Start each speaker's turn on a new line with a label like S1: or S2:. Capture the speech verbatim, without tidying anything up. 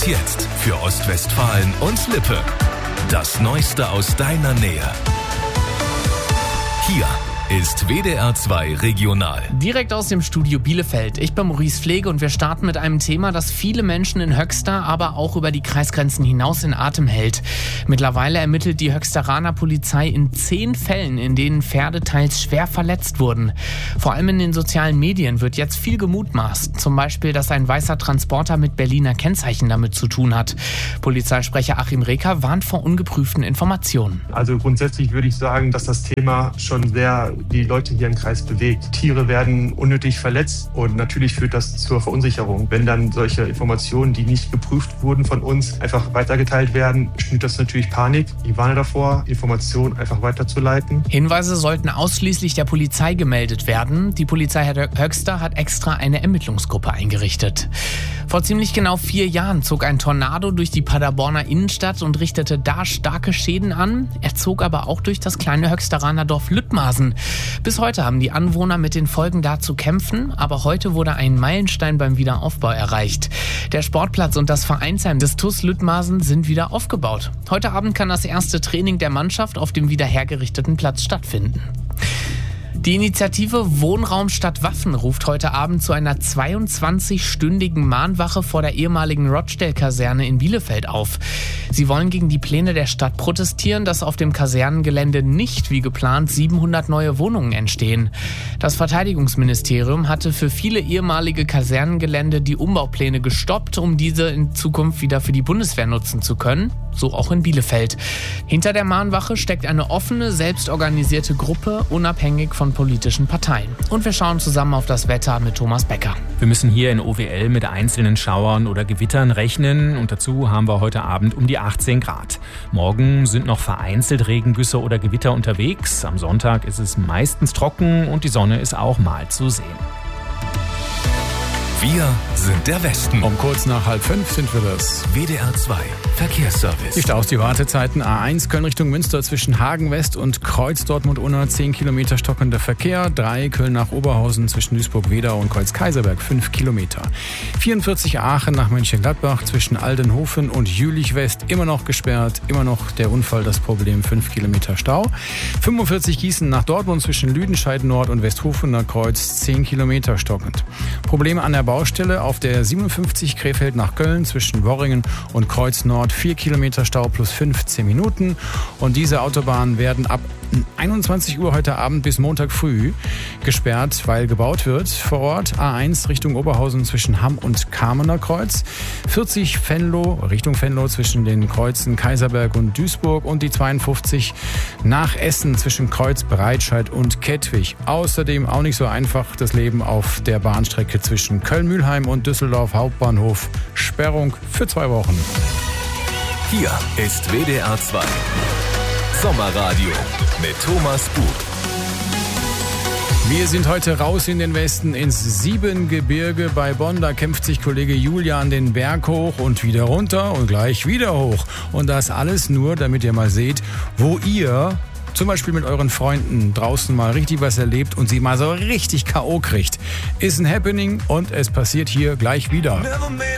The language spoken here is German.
S1: Und jetzt für Ostwestfalen und Lippe. Das Neueste aus deiner Nähe. Hier ist W D R zwei Regional.
S2: Direkt aus dem Studio Bielefeld. Ich bin Maurice Pflege und wir starten mit einem Thema, das viele Menschen in Höxter, aber auch über die Kreisgrenzen hinaus in Atem hält. Mittlerweile ermittelt die Höxteraner Polizei in zehn Fällen, in denen Pferde teils schwer verletzt wurden. Vor allem in den sozialen Medien wird jetzt viel gemutmaßt. Zum Beispiel, dass ein weißer Transporter mit Berliner Kennzeichen damit zu tun hat. Polizeisprecher Achim Reker warnt vor ungeprüften Informationen.
S3: Also grundsätzlich würde ich sagen, dass das Thema schon sehr die Leute hier im Kreis bewegt. Tiere werden unnötig verletzt und natürlich führt das zur Verunsicherung. Wenn dann solche Informationen, die nicht geprüft wurden von uns, einfach weitergeteilt werden, schnürt das natürlich Panik. Ich warne davor, Informationen einfach weiterzuleiten.
S2: Hinweise sollten ausschließlich der Polizei gemeldet werden. Die Polizei Höxter hat extra eine Ermittlungsgruppe eingerichtet. Vor ziemlich genau vier Jahren zog ein Tornado durch die Paderborner Innenstadt und richtete da starke Schäden an. Er zog aber auch durch das kleine Höxteraner Dorf Lüttmasen. Bis heute haben die Anwohner mit den Folgen da zu kämpfen, aber heute wurde ein Meilenstein beim Wiederaufbau erreicht. Der Sportplatz und das Vereinsheim des T U S Lüttmasen sind wieder aufgebaut. Heute Abend kann das erste Training der Mannschaft auf dem wieder hergerichteten Platz stattfinden. Die Initiative Wohnraum statt Waffen ruft heute Abend zu einer zweiundzwanzig-stündigen Mahnwache vor der ehemaligen Rochdale-Kaserne in Bielefeld auf. Sie wollen gegen die Pläne der Stadt protestieren, dass auf dem Kasernengelände nicht wie geplant siebenhundert neue Wohnungen entstehen. Das Verteidigungsministerium hatte für viele ehemalige Kasernengelände die Umbaupläne gestoppt, um diese in Zukunft wieder für die Bundeswehr nutzen zu können. So auch in Bielefeld. Hinter der Mahnwache steckt eine offene, selbstorganisierte Gruppe, unabhängig von politischen Parteien. Und wir schauen zusammen auf das Wetter mit Thomas Becker.
S4: Wir müssen hier in O W L mit einzelnen Schauern oder Gewittern rechnen und dazu haben wir heute Abend um die achtzehn Grad. Morgen sind noch vereinzelt Regengüsse oder Gewitter unterwegs. Am Sonntag ist es meistens trocken und die Sonne ist auch mal zu sehen.
S1: Wir sind der Westen.
S5: Um kurz nach halb fünf sind wir das.
S1: W D R zwei Verkehrsservice.
S5: Die Staus, die Wartezeiten A eins Köln Richtung Münster zwischen Hagen West und Kreuz Dortmund-Unna zehn Kilometer stockender Verkehr. drei Köln nach Oberhausen zwischen Duisburg-Wedau und Kreuz-Kaiserberg fünf Kilometer. vierundvierzig Aachen nach Mönchengladbach zwischen Aldenhofen und Jülich West immer noch gesperrt. Immer noch der Unfall das Problem, fünf Kilometer Stau. fünfundvierzig Gießen nach Dortmund zwischen Lüdenscheid Nord und Westhofener Kreuz zehn Kilometer stockend. Probleme an der Baustelle auf der siebenundfünfzig Krefeld nach Köln zwischen Worringen und Kreuz Nord vier Kilometer Stau plus fünfzehn Minuten. Und diese Autobahnen werden ab einundzwanzig Uhr heute Abend bis Montag früh gesperrt, weil gebaut wird. Vor Ort A eins Richtung Oberhausen zwischen Hamm und Kamener Kreuz. vierzig Venlo Richtung Venlo zwischen den Kreuzen Kaiserberg und Duisburg und die zweiundfünfzig nach Essen zwischen Kreuz Breitscheid und Kettwig. Außerdem auch nicht so einfach das Leben auf der Bahnstrecke zwischen Köln-Mühlheim und Düsseldorf Hauptbahnhof. Sperrung für zwei Wochen.
S1: Hier ist W D R zwei Sommerradio mit Thomas Bug.
S5: Wir sind heute raus in den Westen ins Siebengebirge bei Bonn. Da kämpft sich Kollege Julian den Berg hoch und wieder runter und gleich wieder hoch. Und das alles nur, damit ihr mal seht, wo ihr zum Beispiel mit euren Freunden draußen mal richtig was erlebt und sie mal so richtig K O kriegt. Ist ein Happening und es passiert hier gleich wieder.